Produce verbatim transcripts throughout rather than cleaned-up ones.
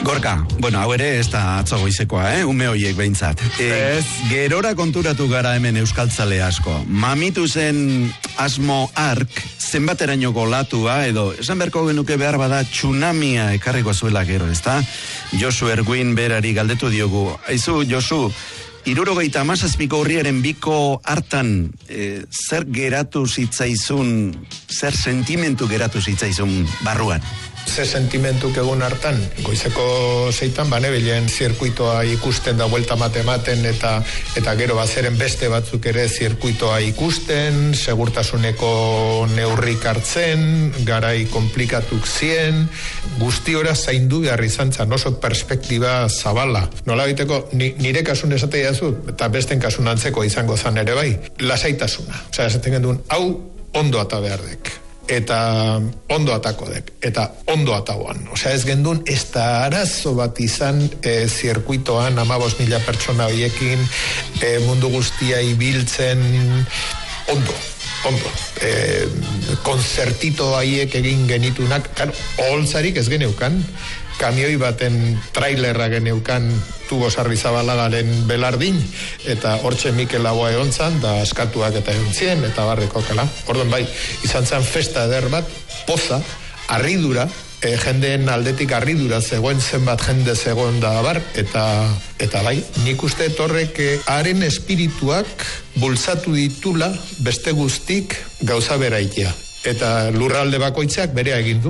Gorka, bueno, hau ere ez da atzo goizekoa, eh? Ume hoiek behintzat. E, gerora konturatu gara hemen euskaltzale asko. Mamitu zen asmo ark, zenbateraino golatua, edo esan beharko genuke behar bada tsunamia ekarriko zuela gero, ezta? Josu Erguin berari galdetu diogu. Aizu, Josu, hirurogeita hamazazpiko urriaren biko hartan e, zer geratu zitzaizun, zer sentimentu geratu zitzaizun barruan? Ze sentimentuk egun hartan, goizeko zeitan, banebilen zirkuitoa ikusten da vuelta matematen eta eta gero bazeren beste batzuk ere zirkuitoa ikusten, segurtasuneko neurrik hartzen, garai komplikatuk zien, guztiora zaindu behar izan zan, oso perspektiba zabala. Nola biteko, ni, nire kasun esate jazu, eta besten kasun antzeko izango zan ere bai, lasaitasuna. Osea, esaten genduen, hau ondo ata behar dek. Eta ondo atako dek, eta ondo atagoan. Osea, ez gendun, ez da arazo bat izan e, zirkuitoan amabos mila pertsona hoiekin e, mundu guztia ibiltzen ondo, ondo. E, konzertito haiek egin genitunak, claro, oholtzarik ez geneukan, kamioi baten trailerra geneukan tubo sarrizabalagaren belardin, eta hortxe Mikel Laboa egon zan, da askatuak eta egon zien, eta barreko kala. Orduan bai, izan zan festa eder bat, poza, harridura, e, jendeen aldetik harridura zegoen, zenbat jende zegoen da bar, eta eta bai, nik uste etorrek e, haren espirituak bultzatu ditula beste guztik gauza beraitea. Eta lurralde bakoitzak berea egin du.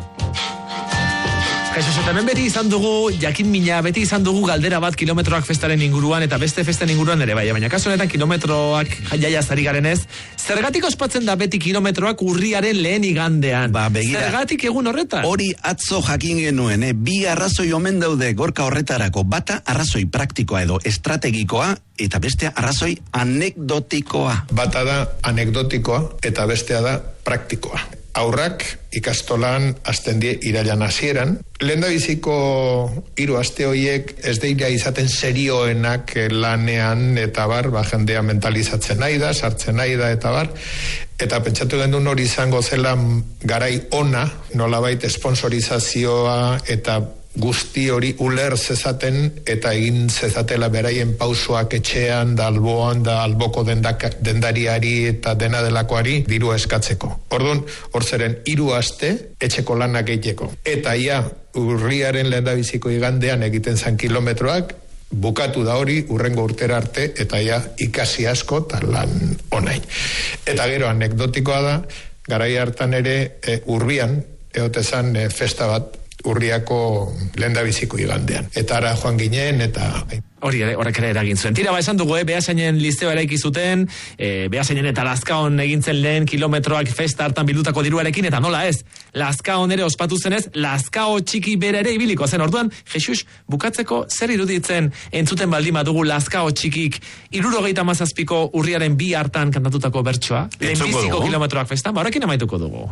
Jesus, eta hemen beti izan dugu, jakin mina, beti izan dugu galdera bat kilometroak festaren inguruan, eta beste festen inguruan ere bai, baina kasu honetan kilometroak jaiaz ari garenez, zergatik ospatzen da beti kilometroak urriaren lehen igandean? Ba, begira. Zergatik egun horretan? Hori atzo jakin genuen, eh? Bi arrazoi omen daude Gorka horretarako, bata arrazoi praktikoa edo estrategikoa, eta bestea arrazoi anekdotikoa. Bata da anekdotikoa, eta bestea da praktikoa. Aurrak ikastolan hasten die irailan hasieran. Lehendabiziko hiru aste horiek ez deira izaten serioenak lanean eta bar, ba, jendea mentalizatzen nahi da, sartzen nahi da eta bar. Eta pentsatu gendun hori izango zela garai ona, nolabait sponsorizazioa eta guzti hori uler zezaten eta egin zezatela beraien pausoak etxean, da alboan, da alboko dendak, dendariari eta dena delakoari diru eskatzeko. Orduan, hor zeren hiru aste etxeko lanak egiteko. Eta ja, urriaren lehendabiziko igandean egiten zan kilometroak, bukatu da hori urrengo urtera arte eta ja ikasi asko eta lan onain. Eta gero anekdotikoa da, garai hartan ere e, urbian, eotezan e, festa bat, urriako lehendabiziko igandean. Eta ara joan ginen, eta... Hori ere, horrek ere eragin zuen. Tira, ba, esan dugu, eh? Beasainen listeoa eraiki zuten, eh, Beasainen eta Lazkaon egintzen lehen kilometroak festa hartan bildutako diruarekin, eta nola ez, Lazkaon ere ospatu zenez, Lazkao txiki bere ere ibiliko zen. Orduan, Jesus, bukatzeko zer iruditzen entzuten baldin badugu Lazkao txikik hirurogeita hamazazpiko urriaren bi hartan kantatutako bertsoa? Lehenbiziko kilometroak festa, ba, horrekin amaituko dugu.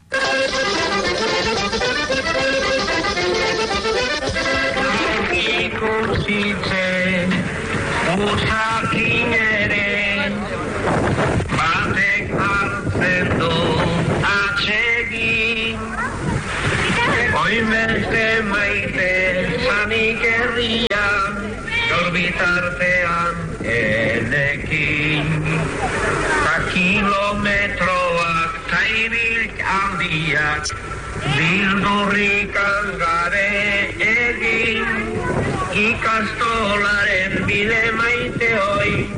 Ikusitzen usakin ere batek hartzen du atsegin oin beste maite zanik herrian gaur bitartean enekin ta kilometroak ta ibil handiak bildurrikan gare egin ikastolaren bide maite hoi